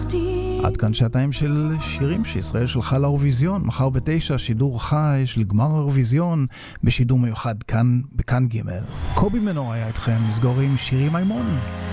עד כאן שעתיים של שירים שישראל שלחה לאירוויזיון. מחר ב9 שידור חי של גמר האירוויזיון בשידור מיוחד כאן בכאן ג'. קובי מנור היה איתכם. נסגור עם שירי מימון.